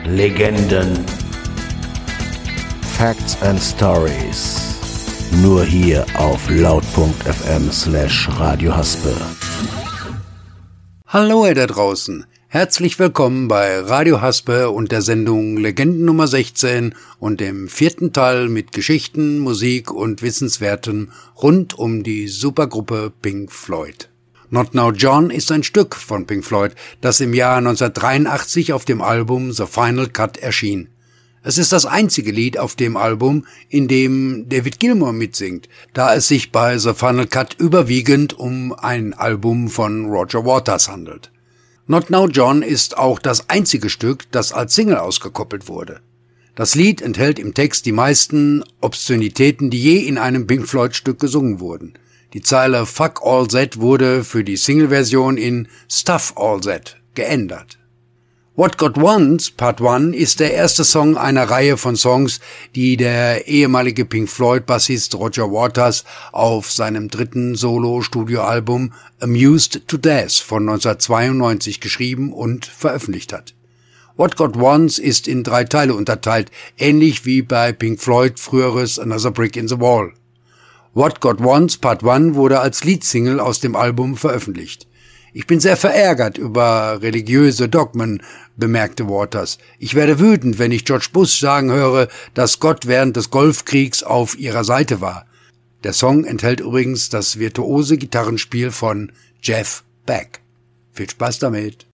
Legenden. Facts and Stories. Nur hier auf laut.fm/Radio Haspe. Hallo ihr da draußen. Herzlich willkommen bei Radio Haspe und der Sendung Legenden Nummer 16 und dem 4. Teil mit Geschichten, Musik und Wissenswerten rund um die Supergruppe Pink Floyd. Not Now John ist ein Stück von Pink Floyd, das im Jahr 1983 auf dem Album The Final Cut erschien. Es ist das einzige Lied auf dem Album, in dem David Gilmour mitsingt, da es sich bei The Final Cut überwiegend um ein Album von Roger Waters handelt. Not Now John ist auch das einzige Stück, das als Single ausgekoppelt wurde. Das Lied enthält im Text die meisten Obszönitäten, die je in einem Pink Floyd-Stück gesungen wurden. Die Zeile Fuck All That wurde für die Single-Version in Stuff All That geändert. What God Wants, Part 1, ist der erste Song einer Reihe von Songs, die der ehemalige Pink Floyd-Bassist Roger Waters auf seinem 3. Solo-Studioalbum Amused to Death von 1992 geschrieben und veröffentlicht hat. What God Wants ist in 3 Teile unterteilt, ähnlich wie bei Pink Floyd früheres Another Brick in the Wall. What God Wants, Part 1, wurde als Leadsingle aus dem Album veröffentlicht. Ich bin sehr verärgert über religiöse Dogmen, bemerkte Waters. Ich werde wütend, wenn ich George Bush sagen höre, dass Gott während des Golfkriegs auf ihrer Seite war. Der Song enthält übrigens das virtuose Gitarrenspiel von Jeff Beck. Viel Spaß damit.